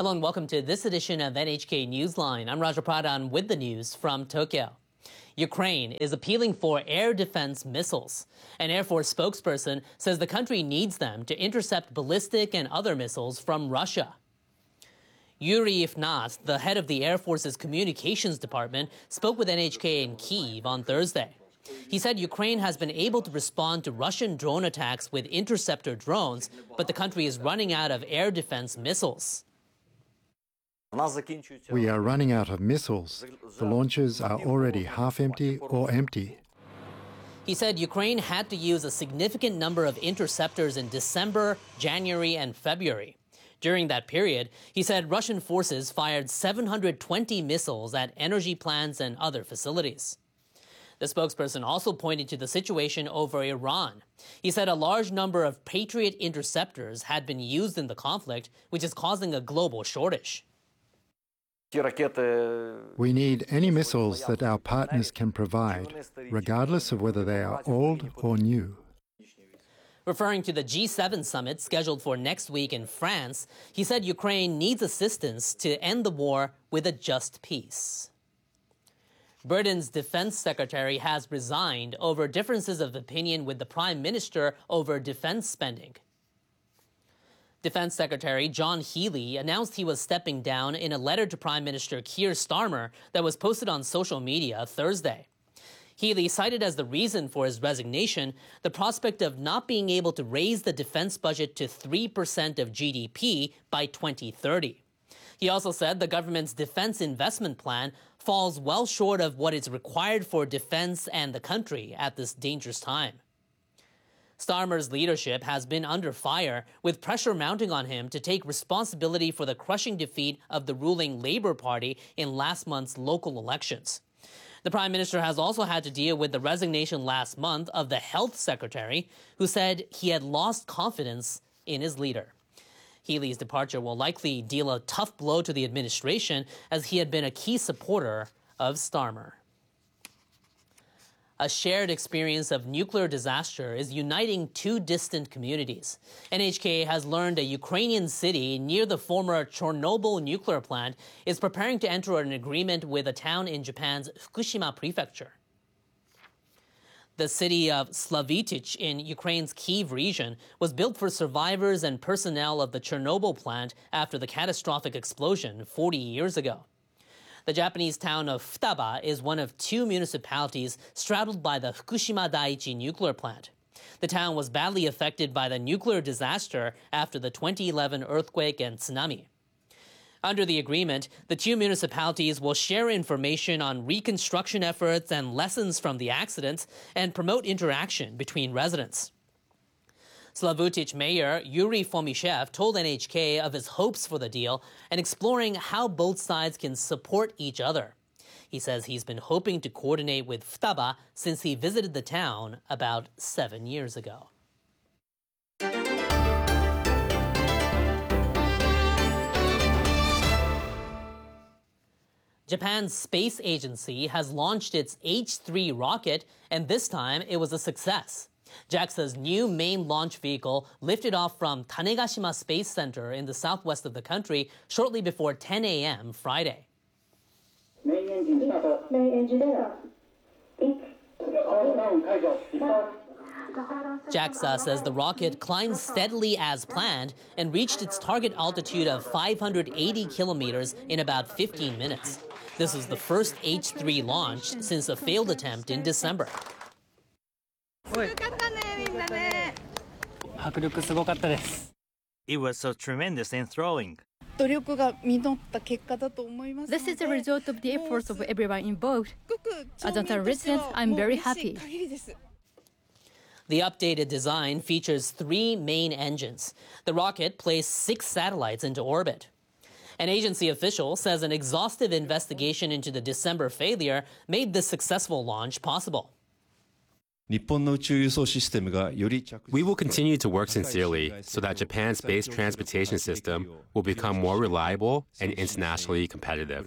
Hello and welcome to this edition of NHK Newsline. I'm Raja Pradhan with the news from Tokyo. Ukraine is appealing for air defense missiles. An Air Force spokesperson says the country needs them to intercept ballistic and other missiles from Russia. Yuri Ignat, the head of the Air Force's communications department, spoke with NHK in Kyiv on Thursday. He said Ukraine has been able to respond to Russian drone attacks with interceptor drones, but the country is running out of air defense missiles. We are running out of missiles. The launchers are already half empty or empty. He said Ukraine had to use a significant number of interceptors in December, January, and February. During that period, he said Russian forces fired 720 missiles at energy plants and other facilities. The spokesperson also pointed to the situation over Iran. He said a large number of Patriot interceptors had been used in the conflict, which is causing a global shortage. We need any missiles that our partners can provide, regardless of whether they are old or new. Referring to the G7 summit scheduled for next week in France, he said Ukraine needs assistance to end the war with a just peace. Britain's defense secretary has resigned over differences of opinion with the prime minister over defense spending. Defense Secretary John Healey announced he was stepping down in a letter to Prime Minister Keir Starmer that was posted on social media Thursday. Healey cited as the reason for his resignation the prospect of not being able to raise the defense budget to 3% of GDP by 2030. He also said the government's defense investment plan falls well short of what is required for defense and the country at this dangerous time. Starmer's leadership has been under fire, with pressure mounting on him to take responsibility for the crushing defeat of the ruling Labour Party in last month's local elections. The Prime Minister has also had to deal with the resignation last month of the Health Secretary, who said he had lost confidence in his leader. Healey's departure will likely deal a tough blow to the administration, as he had been a key supporter of Starmer. A shared experience of nuclear disaster is uniting two distant communities. NHK has learned a Ukrainian city near the former Chernobyl nuclear plant is preparing to enter an agreement with a town in Japan's Fukushima prefecture. The city of Slavitych in Ukraine's Kyiv region was built for survivors and personnel of the Chernobyl plant after the catastrophic explosion 40 years ago. The Japanese town of Futaba is one of two municipalities straddled by the Fukushima Daiichi nuclear plant. The town was badly affected by the nuclear disaster after the 2011 earthquake and tsunami. Under the agreement, the two municipalities will share information on reconstruction efforts and lessons from the accidents and promote interaction between residents. Slavutych Mayor Yuri Fomishev told NHK of his hopes for the deal and exploring how both sides can support each other. He says he's been hoping to coordinate with Futaba since he visited the town about 7 years ago. Japan's space agency has launched its H3 rocket, and this time it was a success. JAXA's new main launch vehicle lifted off from Tanegashima Space Center in the southwest of the country shortly before 10 a.m. Friday. Main engine start. JAXA says the rocket climbed steadily as planned and reached its target altitude of 580 kilometers in about 15 minutes. This is the first H3 launch since a failed attempt in December. It was so tremendous and thrilling. This is a result of the efforts of everyone involved. As a resident, I'm very happy. The updated design features three main engines. The rocket placed 6 satellites into orbit. An agency official says an exhaustive investigation into the December failure made this successful launch possible. We will continue to work sincerely so that Japan's space transportation system will become more reliable and internationally competitive.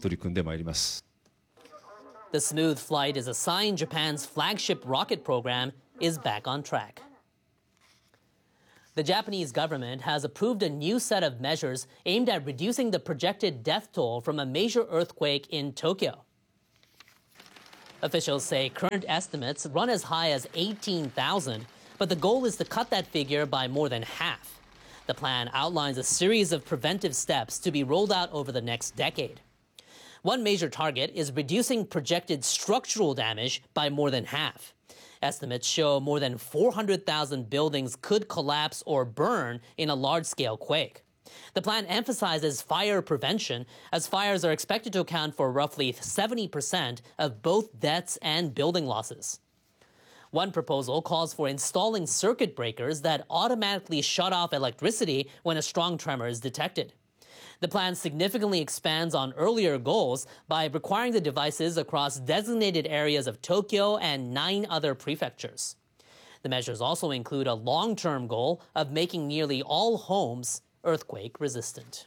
The smooth flight is a sign Japan's flagship rocket program is back on track. The Japanese government has approved a new set of measures aimed at reducing the projected death toll from a major earthquake in Tokyo. Officials say current estimates run as high as 18,000, but the goal is to cut that figure by more than half. The plan outlines a series of preventive steps to be rolled out over the next decade. One major target is reducing projected structural damage by more than half. Estimates show more than 400,000 buildings could collapse or burn in a large-scale quake. The plan emphasizes fire prevention, as fires are expected to account for roughly 70% of both deaths and building losses. One proposal calls for installing circuit breakers that automatically shut off electricity when a strong tremor is detected. The plan significantly expands on earlier goals by requiring the devices across designated areas of Tokyo and 9 other prefectures. The measures also include a long-term goal of making nearly all homes earthquake resistant.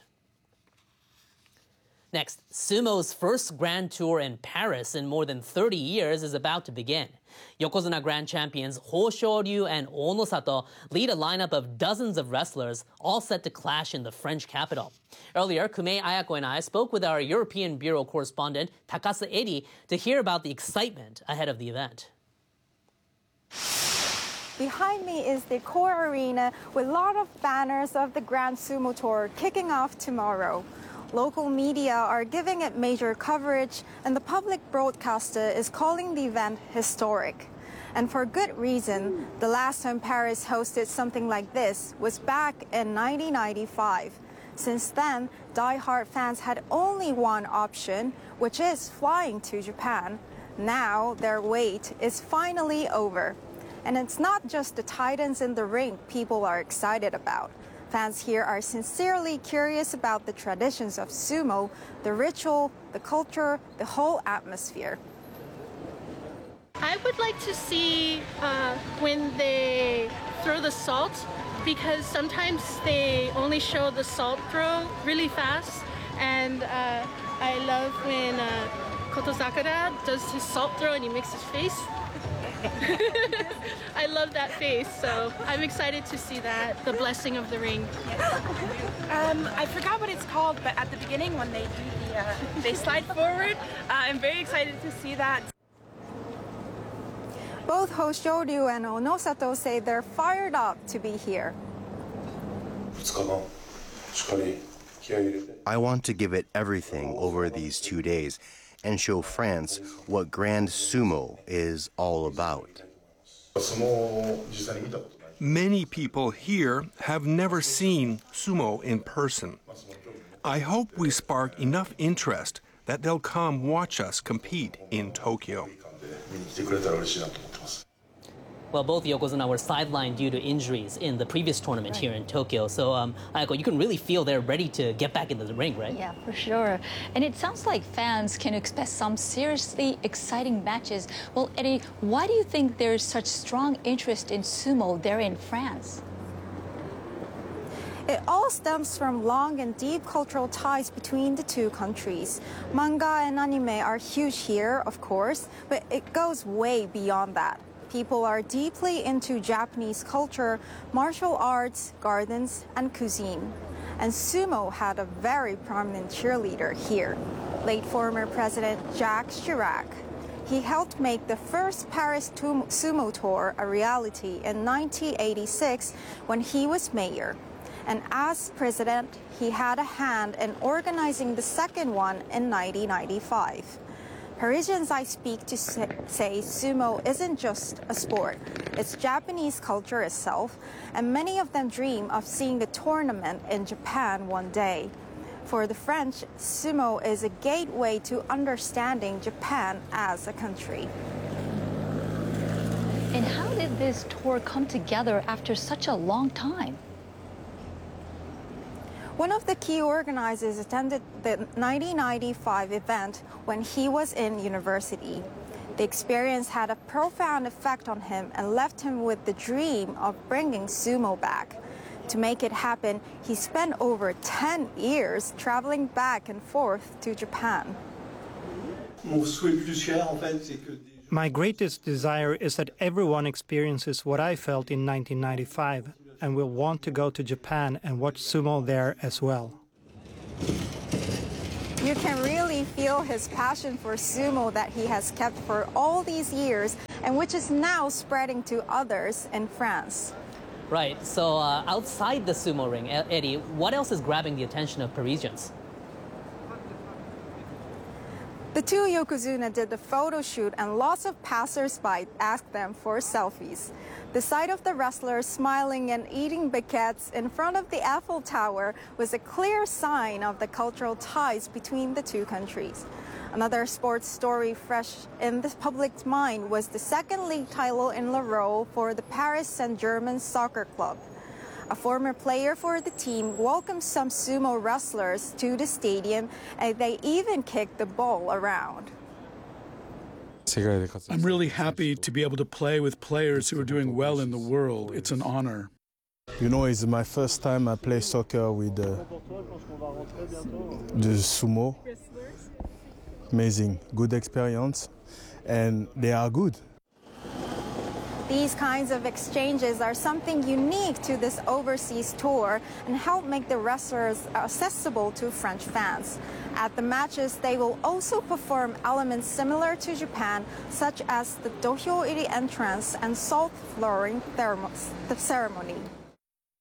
Next, sumo's first Grand Tour in Paris in more than 30 years is about to begin. Yokozuna Grand Champions Hoshoryu and Onosato lead a lineup of dozens of wrestlers, all set to clash in the French capital. Earlier, Kumei Ayako and I spoke with our European Bureau correspondent Takase Eri to hear about the excitement ahead of the event. Behind me is the core arena with a lot of banners of the Grand Sumo Tour kicking off tomorrow. Local media are giving it major coverage, and the public broadcaster is calling the event historic. And for good reason. The last time Paris hosted something like this was back in 1995. Since then, die-hard fans had only one option, which is flying to Japan. Now their wait is finally over. And it's not just the titans in the ring people are excited about. Fans here are sincerely curious about the traditions of sumo, the ritual, the culture, the whole atmosphere. I would like to see when they throw the salt, because sometimes they only show the salt throw really fast. And I love when Kotosakura does his salt throw and he makes his face. I love that face, so I'm excited to see that, the blessing of the ring. I forgot what it's called, but at the beginning when they do they slide forward, I'm very excited to see that. Both Hoshoryu and Onosato say they're fired up to be here. I want to give it everything over these 2 days and show France what Grand Sumo is all about. Many people here have never seen sumo in person. I hope we spark enough interest that they'll come watch us compete in Tokyo. Well, both Yokozuna were sidelined due to injuries in the previous tournament here in Tokyo. So, Ayako, you can really feel they're ready to get back into the ring, right? Yeah, for sure. And it sounds like fans can expect some seriously exciting matches. Well, Eddie, why do you think there's such strong interest in sumo there in France? It all stems from long and deep cultural ties between the two countries. Manga and anime are huge here, of course, but it goes way beyond that. People are deeply into Japanese culture, martial arts, gardens, and cuisine. And sumo had a very prominent cheerleader here, late former President Jacques Chirac. He helped make the first Paris Sumo Tour a reality in 1986 when he was mayor. And as president, he had a hand in organizing the second one in 1995. Parisians I speak to say sumo isn't just a sport, it's Japanese culture itself, and many of them dream of seeing the tournament in Japan one day. For the French, sumo is a gateway to understanding Japan as a country. And how did this tour come together after such a long time? One of the key organizers attended the 1995 event when he was in university. The experience had a profound effect on him and left him with the dream of bringing sumo back. To make it happen, he spent over 10 years traveling back and forth to Japan. My greatest desire is that everyone experiences what I felt in 1995, and will want to go to Japan and watch sumo there as well. You can really feel his passion for sumo that he has kept for all these years and which is now spreading to others in France. Right, so outside the sumo ring, Eddie, what else is grabbing the attention of Parisians? The two Yokozuna did the photo shoot and lots of passers-by asked them for selfies. The sight of the wrestlers smiling and eating baguettes in front of the Eiffel Tower was a clear sign of the cultural ties between the two countries. Another sports story fresh in the public's mind was the second league title in a row for the Paris Saint-Germain soccer club. A former player for the team welcomed some sumo wrestlers to the stadium, and they even kicked the ball around. I'm really happy to be able to play with players who are doing well in the world. It's an honor. You know, it's my first time I play soccer with the sumo. Amazing, good experience, and they are good. These kinds of exchanges are something unique to this overseas tour and help make the wrestlers accessible to French fans. At the matches, they will also perform elements similar to Japan, such as the dohyo-iri entrance and salt flooring ceremony.